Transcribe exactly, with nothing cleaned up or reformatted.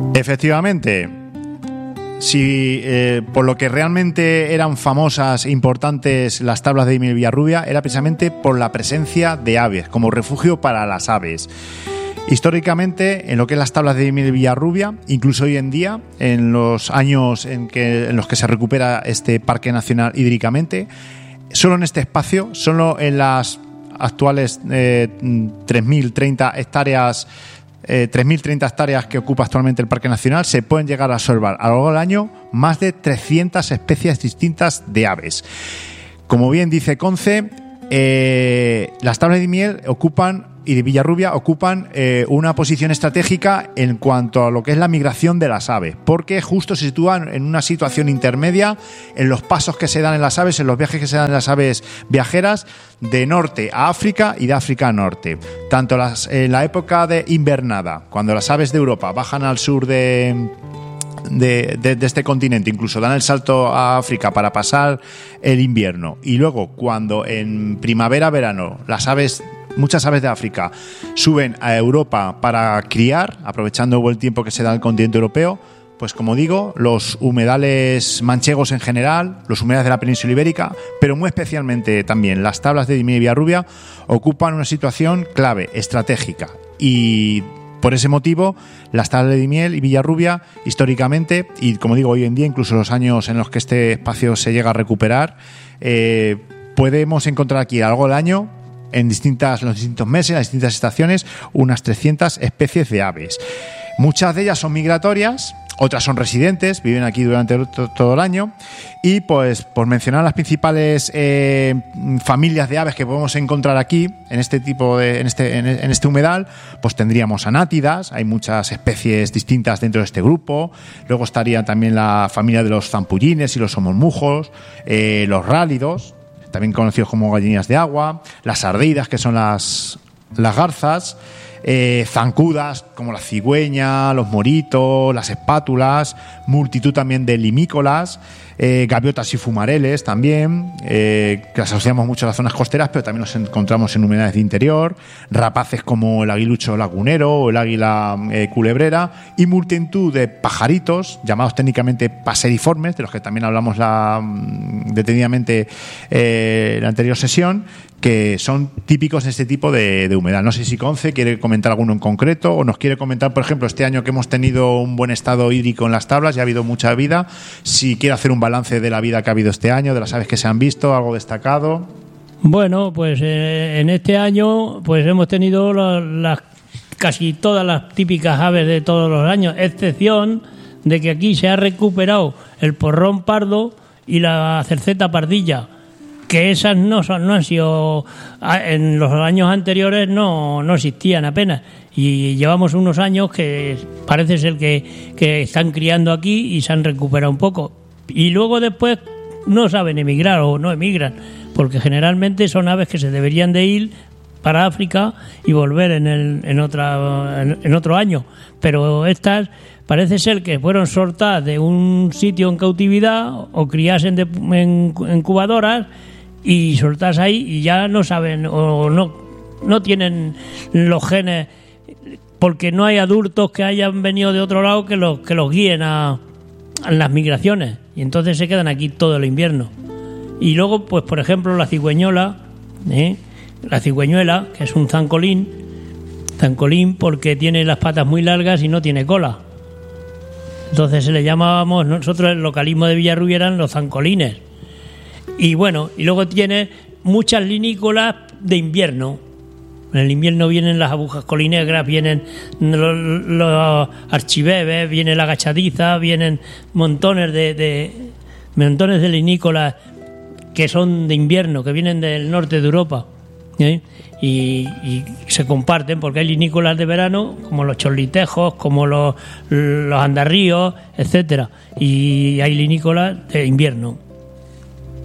Efectivamente, si eh, por lo que realmente eran famosas e importantes las tablas de Daimiel Villarrubia era precisamente por la presencia de aves, como refugio para las aves. Históricamente, en lo que es las tablas de Daimiel Villarrubia, incluso hoy en día, en los años en, que, en los que se recupera este parque nacional hídricamente, solo en este espacio, solo en las actuales eh, tres mil treinta hectáreas Eh, tres mil treinta hectáreas que ocupa actualmente el Parque Nacional, se pueden llegar a observar a lo largo del año más de trescientas especies distintas de aves. Como bien dice Conce, eh, las tablas de Daimiel ocupan y de Villarrubia ocupan eh, una posición estratégica en cuanto a lo que es la migración de las aves, porque justo se sitúan en una situación intermedia en los pasos que se dan en las aves, en los viajes que se dan en las aves viajeras de norte a África y de África a norte. Tanto las, en la época de invernada, cuando las aves de Europa bajan al sur de... De, de, de este continente, incluso dan el salto a África para pasar el invierno, y luego cuando en primavera-verano las aves, muchas aves de África suben a Europa para criar, aprovechando el buen tiempo que se da en el continente europeo, pues como digo, los humedales manchegos en general, los humedales de la península ibérica, pero muy especialmente también las tablas de Daimiel Villarrubia ocupan una situación clave, estratégica, y por ese motivo, las tablas de Daimiel y Villarrubia, históricamente, y como digo, hoy en día, incluso los años en los que este espacio se llega a recuperar, eh, podemos encontrar aquí a lo largo del año, en distintas, los distintos meses, en las distintas estaciones, unas trescientas especies de aves. Muchas de ellas son migratorias, otras son residentes, viven aquí durante todo el año, y pues por mencionar las principales eh, familias de aves que podemos encontrar aquí en este tipo de, en este en, en este humedal, pues tendríamos anátidas, hay muchas especies distintas dentro de este grupo. Luego estaría también la familia de los zampullines y los somormujos, eh, los rálidos, también conocidos como gallinas de agua, las ardeidas, que son las las garzas, eh, zancudas como la cigüeña, los moritos, las espátulas, multitud también de limícolas, eh, gaviotas y fumareles también, eh, que las asociamos mucho a las zonas costeras, pero también los encontramos en humedales de interior, rapaces como el aguilucho lagunero o el águila eh, culebrera, y multitud de pajaritos llamados técnicamente paseriformes, de los que también hablamos la, detenidamente eh, en la anterior sesión, que son típicos de este tipo de, de humedal. No sé si Conce quiere comentar alguno en concreto, o nos quiere comentar, por ejemplo, este año que hemos tenido un buen estado hídrico en las tablas y ha habido mucha vida, si quiere hacer un balance de la vida que ha habido este año, de las aves que se han visto, algo destacado. Bueno, pues eh, en este año pues hemos tenido las, las casi todas las típicas aves de todos los años, excepción de que aquí se ha recuperado el porrón pardo y la cerceta pardilla, que esas no son, no han sido, en los años anteriores no, no existían apenas, y llevamos unos años que parece ser que, que están criando aquí y se han recuperado un poco, y luego después no saben emigrar o no emigran, porque generalmente son aves que se deberían de ir para África y volver en, el, en, otra, en, en otro año, pero estas parece ser que fueron soltadas de un sitio en cautividad o criasen de, en incubadoras y soltas ahí y ya no saben o no, no tienen los genes, porque no hay adultos que hayan venido de otro lado que los, que los guíen a, a las migraciones, y entonces se quedan aquí todo el invierno. Y luego, pues por ejemplo, la cigüeñola, ¿eh? la cigüeñuela, que es un zancolín, zancolín porque tiene las patas muy largas y no tiene cola. Entonces se le llamábamos, nosotros el localismo de Villarrubia eran los zancolines. Y bueno, y luego tiene muchas linícolas de invierno. En el invierno vienen las agujas colinegras, vienen los, los archibebes, viene la agachadiza, vienen montones de, de montones de linícolas que son de invierno, que vienen del norte de Europa, ¿eh? y, y se comparten, porque hay linícolas de verano, como los chorlitejos, como los, los andarríos, etcétera, y hay linícolas de invierno.